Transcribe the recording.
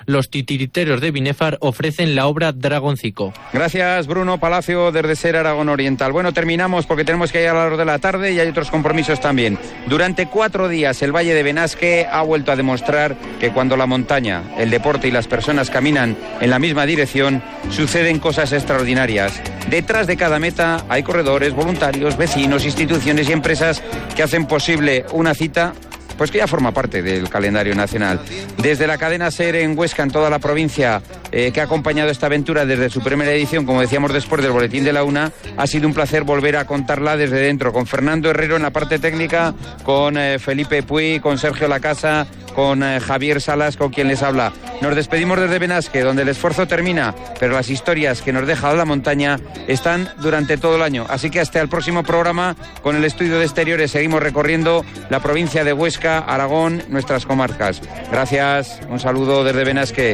Los titiriteros de Binefar ofrecen la obra Dragoncico. Gracias, Bruno Palacio, desde SER Aragón Oriental. Bueno, terminamos porque tenemos que ir a las 2 de la tarde y hay otros compromisos también. Durante 4 días el Valle de Benasque ha vuelto a demostrar que cuando la montaña, el deporte y las personas caminan en la misma dirección, suceden cosas extraordinarias. Detrás de cada meta hay corredores, voluntarios, vecinos, instituciones y empresas que hacen posible una cita pues que ya forma parte del calendario nacional. Desde la cadena SER en Huesca, en toda la provincia, que ha acompañado esta aventura desde su primera edición, como decíamos después del Boletín de la Una, ha sido un placer volver a contarla desde dentro, con Fernando Herrero en la parte técnica, con Felipe Puy, con Sergio Lacasa, con Javier Salas, con quien les habla. Nos despedimos desde Benasque, donde el esfuerzo termina, pero las historias que nos deja la montaña están durante todo el año. Así que hasta el próximo programa, con el estudio de exteriores, seguimos recorriendo la provincia de Huesca, Aragón, nuestras comarcas. Gracias, un saludo desde Benasque.